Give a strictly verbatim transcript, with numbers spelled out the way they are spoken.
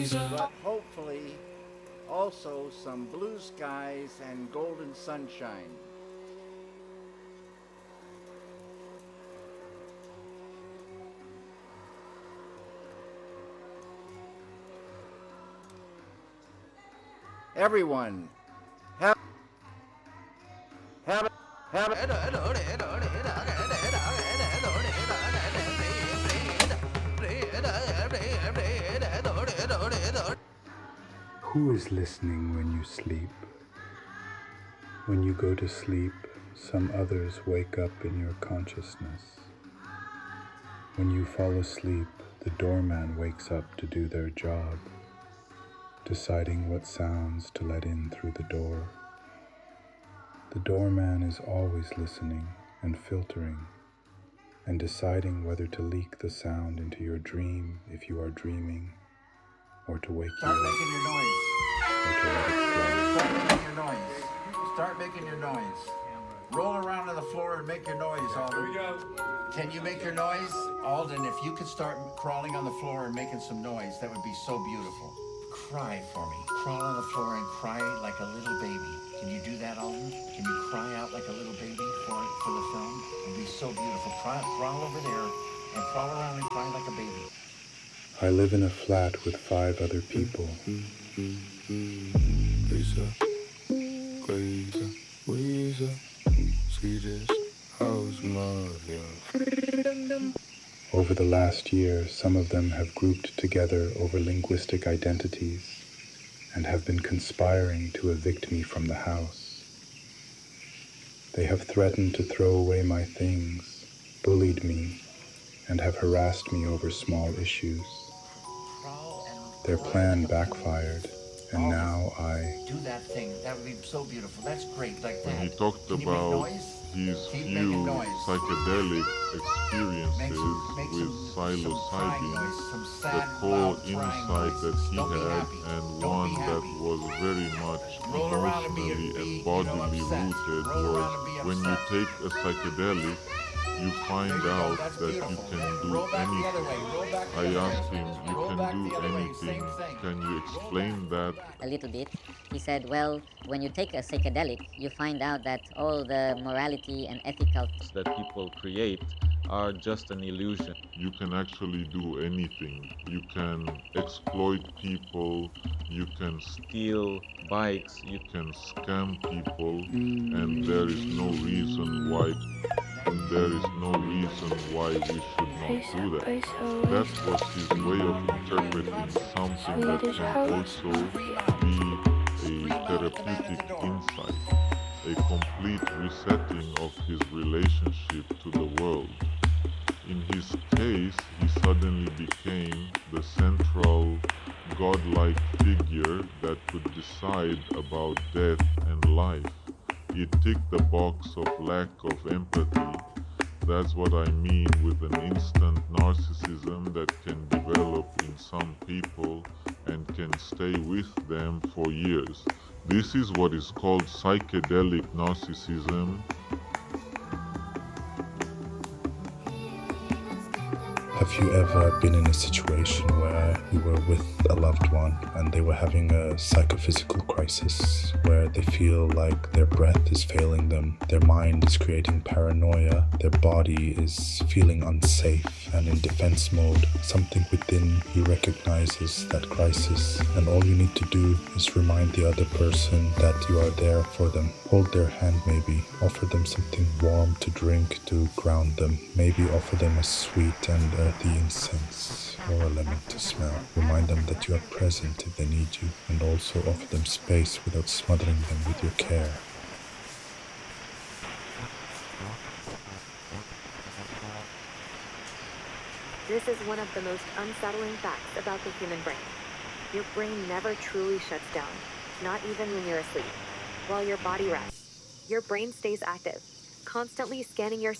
but hopefully also some blue skies and golden sunshine. Everyone, have have have Who is listening when you sleep? When you go to sleep, some others wake up in your consciousness. When you fall asleep, the doorman wakes up to do their job, deciding what sounds to let in through the door. The doorman is always listening and filtering and deciding whether to leak the sound into your dream if you are dreaming, or to wake Start you up, making your noise. or to let it slide. Start making your noise. Start making your noise. Roll around on the floor and make your noise, Alden. Here we go. Can you make your noise? Alden, if you could start crawling on the floor and making some noise, that would be so beautiful. Cry for me. Crawl on the floor and cry like a little baby. Can you do that, Alden? Can you cry out like a little baby for for the film? It would be so beautiful. Cry, crawl over there and crawl around and cry like a baby. I live in a flat with five other people. Lisa, Quasar, Weezer, see this house mafia. Over the last year, some of them have grouped together over linguistic identities and have been conspiring to evict me from the house. They have threatened to throw away my things, bullied me, and have harassed me over small issues. Their plan backfired, and now I... Do that thing. That would be so beautiful. That's great, like that. When he talked Can you about make noise? his Keep few making noise. psychedelic Make experiences some, make with some, some crying psilocybin, noise, some the sad, core loud, crying insight noise. that he Don't be had, happy. and Don't one be that happy. was very much Roll around and be- emotionally be, and you know, bodily upset. rooted, Roll around was and be when you upset. take a psychedelic, you find There you go. out That's that you beautiful. can do Roll back the other way. anything. Roll back the I other way. asked him, you Roll can back do the other way. anything, Same thing. can you explain that? A little bit. He said, well, when you take a psychedelic, you find out that all the morality and ethical that people create are just an illusion. You can actually do anything. You can exploit people, you can Steal bikes, you can scam people, and there is no reason why there is no reason why we should not do that. That was his way of interpreting something that can also be a therapeutic insight, a complete resetting of his relationship to the world. In his case, he suddenly became the central godlike figure that could decide about death and life. He ticked the box of lack of empathy. That's what I mean with an instant narcissism that can develop in some people and can stay with them for years. This is what is called psychedelic narcissism. Have you ever been in a situation where you were with a loved one and they were having a psychophysical crisis where they feel like their breath is failing them, their mind is creating paranoia, their body is feeling unsafe and in defense mode? Something within you recognizes that crisis, and all you need to do is remind the other person that you are there for them. Hold their hand maybe, offer them something warm to drink to ground them, maybe offer them a sweet and earthy incense or a lemon to smell. Remind them that you are present if they need you, and also offer them space without smothering them with your care. This is one of the most unsettling facts about the human brain. Your brain never truly shuts down, not even when you're asleep. While your body rests, your brain stays active, constantly scanning your